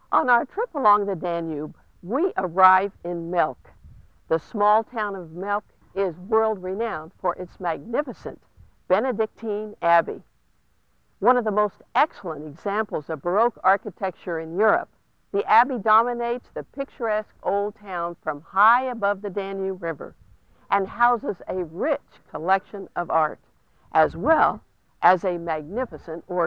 On our trip along the Danube, we arrive in Melk. The small town of Melk is world-renowned for its magnificent Benedictine Abbey. One of the most excellent examples of Baroque architecture in Europe, the Abbey dominates the picturesque old town from high above the Danube River and houses a rich collection of art, as well as a magnificent organ.